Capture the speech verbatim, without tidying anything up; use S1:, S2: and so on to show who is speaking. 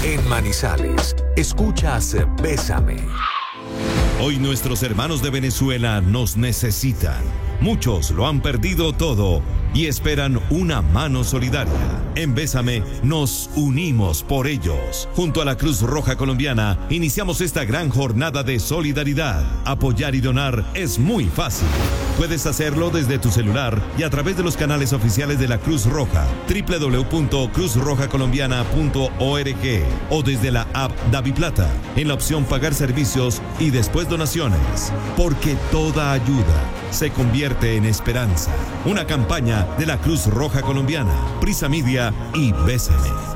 S1: En Manizales, escuchas Bésame.
S2: Hoy nuestros hermanos de Venezuela nos necesitan. Muchos lo han perdido todo y esperan una mano solidaria. En Bésame nos unimos por ellos. Junto a la Cruz Roja Colombiana iniciamos esta gran jornada de solidaridad. Apoyar y donar es muy fácil. Puedes hacerlo desde tu celular y a través de los canales oficiales de la Cruz Roja, doble u doble u doble u punto cruz roja colombiana punto org, o desde la app DaviPlata, en la opción Pagar servicios y después donaciones. Porque toda ayuda se convierte en esperanza. Una campaña de la Cruz Roja Colombiana, Prisa Media y Bésame.